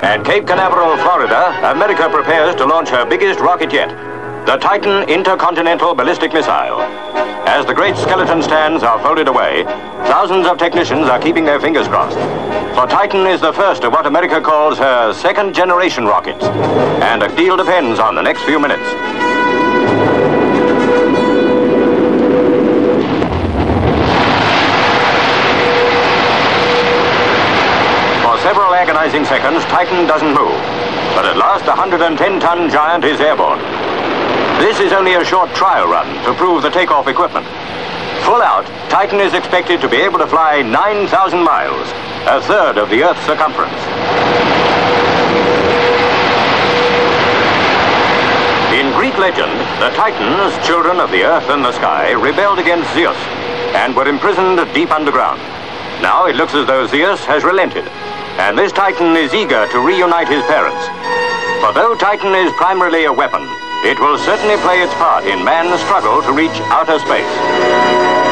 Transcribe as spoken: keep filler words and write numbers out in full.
At Cape Canaveral, Florida, America prepares to launch her biggest rocket yet, the Titan Intercontinental Ballistic Missile. As the great skeleton stands are folded away, thousands of technicians are keeping their fingers crossed. For Titan is the first of what America calls her second-generation rockets, and a deal depends on the next few minutes. For several agonizing seconds, Titan doesn't move, but at last the one hundred ten ton giant is airborne. This is only a short trial run to prove the takeoff equipment. Full out, Titan is expected to be able to fly nine thousand miles, a third of the Earth's circumference. In Greek legend, the Titans, children of the earth and the sky, rebelled against Zeus and were imprisoned deep underground. Now it looks as though Zeus has relented, and this Titan is eager to reunite his parents. For though Titan is primarily a weapon, it will certainly play its part in man's struggle to reach outer space.